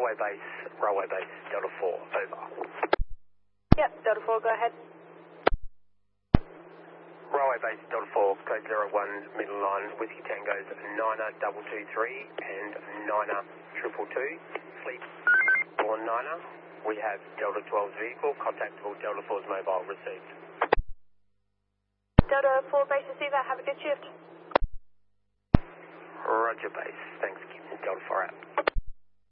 Railway Base, Delta 4, over. Yep, Delta 4, go ahead. Railway Base, Delta 4, code 01, middle line, Whiskey Tangos, 9223 and 9222, fleet on 9er. We have Delta 12's vehicle, contactable, Delta 4's mobile, received. Delta 4 base receiver, have a good shift. Roger base, thanks, Delta 4 out.